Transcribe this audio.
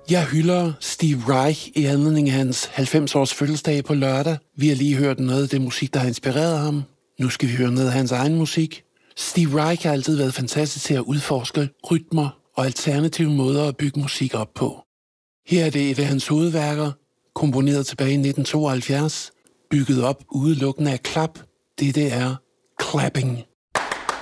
Jeg hylder Steve Reich i anledning af hans 90-års fødselsdag på lørdag. Vi har lige hørt noget af det musik, der har inspireret ham. Nu skal vi høre noget af hans egen musik. Steve Reich har altid været fantastisk til at udforske rytmer og alternative måder at bygge musik op på. Her er det et af hans hovedværker, komponeret tilbage i 1972, bygget op udelukkende af klap. Det er clapping.